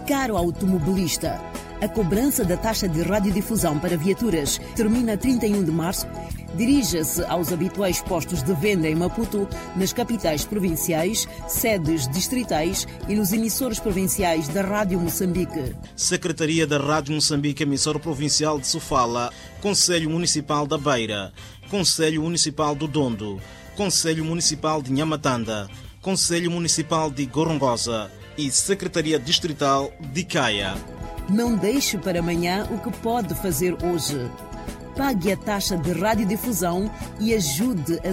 caro automobilista. A cobrança da taxa de radiodifusão para viaturas termina a 31 de março. Dirija-se aos habituais postos de venda em Maputo, nas capitais provinciais, sedes distritais e nos emissores provinciais da Rádio Moçambique. Secretaria da Rádio Moçambique, emissora provincial de Sofala, Conselho Municipal da Beira, Conselho Municipal do Dondo, Conselho Municipal de Nhamatanda, Conselho Municipal de Gorongosa e Secretaria Distrital de Caia. Não deixe para amanhã o que pode fazer hoje. Pague a taxa de radiodifusão e ajude a